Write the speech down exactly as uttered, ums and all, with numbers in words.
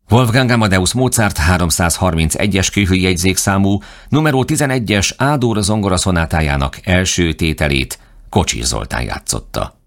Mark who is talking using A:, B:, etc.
A: Wolfgang Amadeus Mozart háromszázharmincegyes kőhőjegyzékszámú numero tizenegyes A-dur zongoraszonátájának első tételét Kocsis Zoltán játszotta.